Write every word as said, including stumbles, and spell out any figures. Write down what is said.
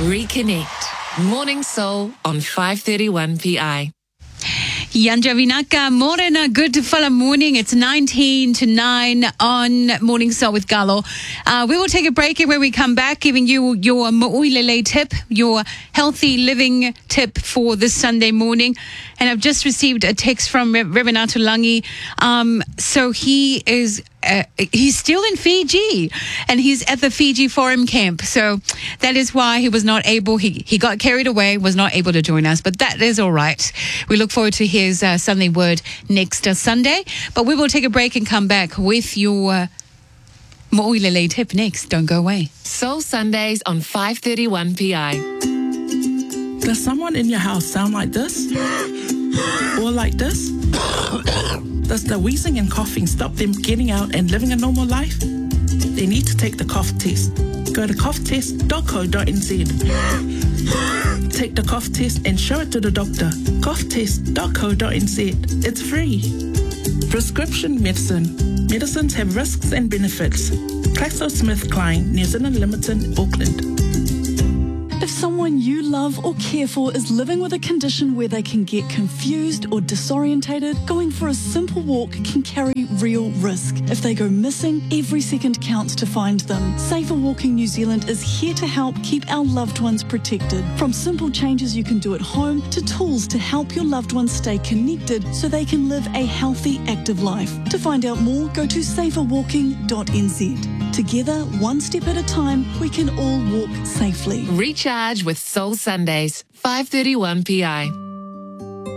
Reconnect. Morning Soul on five thirty-one P I. Yanja Vinaka, morena, good fala morning. It's nineteen to nine on Morning Soul with Galo. Uh, we will take a break, and when we come back, giving you your Mo'uilele tip, your healthy living tip for this Sunday morning. And I've just received a text from Re- Reverend Atulangi. Um, so he is... Uh, he's still in Fiji, and he's at the Fiji Forum Camp. So that is why he was not able, he, he got carried away, was not able to join us. But that is all right. We look forward to his uh, Sunday word next uh, Sunday. But we will take a break and come back with your uh, Mo'uilele tip next. Don't go away. Soul Sundays on five thirty-one P I. Does someone in your house sound like this? Or like this? Does the wheezing and coughing stop them getting out and living a normal life? They need to take the cough test. Go to cough test dot co dot n z. Take the cough test and show it to the doctor. cough test dot co dot n z. It's free. Prescription medicine. Medicines have risks and benefits. GlaxoSmithKline, New Zealand Limited, Auckland. If someone you love or care for is living with a condition where they can get confused or disorientated, going for a simple walk can carry real risk. If they go missing, every second counts to find them. Safer Walking New Zealand is here to help keep our loved ones protected. From simple changes you can do at home to tools to help your loved ones stay connected so they can live a healthy, active life. To find out more, go to safer walking dot n z. Together, one step at a time, we can all walk safely. Recharge with Soul Sundays, five thirty-one P I.